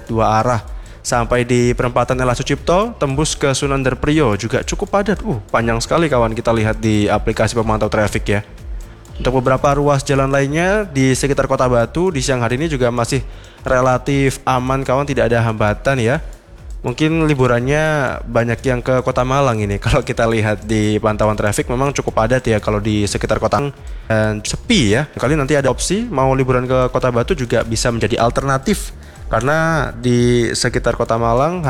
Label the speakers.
Speaker 1: dua arah. Sampai di perempatan LH Sucipto, tembus ke Sunan Darprio juga cukup padat. Panjang sekali kawan, kita lihat di aplikasi pemantau traffic ya. Untuk beberapa ruas jalan lainnya di sekitar Kota Batu di siang hari ini juga masih relatif aman kawan, tidak ada hambatan ya. Mungkin liburannya banyak yang ke Kota Malang ini. Kalau kita lihat di pantauan traffic memang cukup padat ya kalau di sekitar kota dan sepi ya. Kali nanti ada opsi mau liburan ke Kota Batu juga bisa menjadi alternatif karena di sekitar Kota Malang